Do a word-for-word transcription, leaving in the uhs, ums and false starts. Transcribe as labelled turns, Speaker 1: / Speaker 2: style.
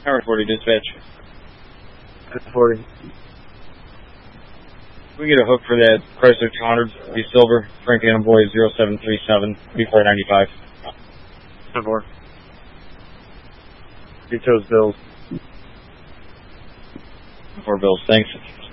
Speaker 1: Tower forty dispatch.
Speaker 2: forty.
Speaker 1: We get a hook for that Chrysler two hundred, be silver, Frank Adam Boy zero seven three seven, B four ninety-five.
Speaker 2: ten four. Details bills.
Speaker 1: Four bills, thanks.